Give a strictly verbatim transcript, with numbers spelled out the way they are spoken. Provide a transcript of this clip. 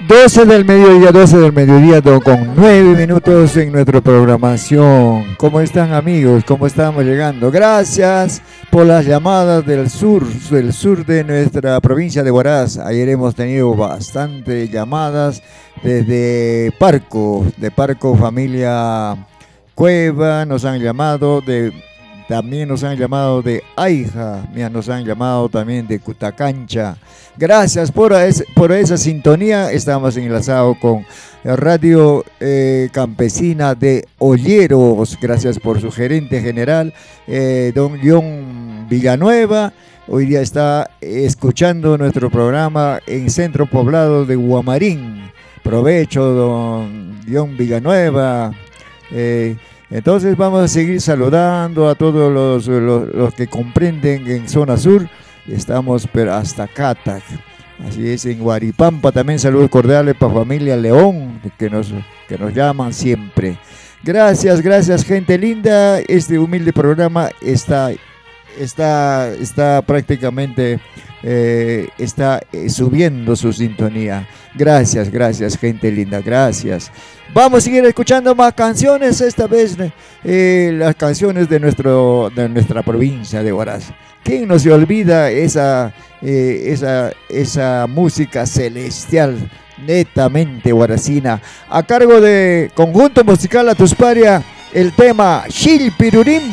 doce del mediodía, doce del mediodía con nueve minutos en nuestra programación. ¿Cómo están, amigos? ¿Cómo estamos llegando? Gracias por las llamadas del sur, del sur de nuestra provincia de Huaraz. Ayer hemos tenido bastantes llamadas desde Parco, de Parco Familia Cueva, nos han llamado de... También nos han llamado de Aija, mira, nos han llamado también de Cutacancha. Gracias por, es, por esa sintonía. Estamos enlazados con la Radio eh, Campesina de Olleros. Gracias por su gerente general, eh, don John Villanueva. Hoy día está escuchando nuestro programa en Centro Poblado de Guamarín. Provecho, don John Villanueva. Eh, Entonces vamos a seguir saludando a todos los, los, los que comprenden en zona sur. Estamos pero hasta Catac. Así es, en Guaripampa también saludos cordiales para familia León, que nos, que nos llaman siempre. Gracias, gracias gente linda. Este humilde programa está, está, está prácticamente eh, está eh, subiendo su sintonía. Gracias, gracias gente linda, gracias. Vamos a seguir escuchando más canciones, esta vez eh, las canciones de, nuestro, de nuestra provincia de Huaraz. ¿Quién no se olvida esa, eh, esa, esa música celestial, netamente huaracina? A cargo de Conjunto Musical Atusparia, el tema Xilpirurín.